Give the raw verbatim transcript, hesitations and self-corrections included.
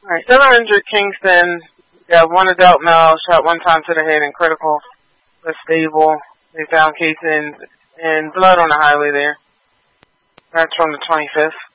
Alright, seven hundred Kingston. Got one adult male shot one time to the head and critical but stable. They found casing and blood on the highway there. That's from the twenty-fifth.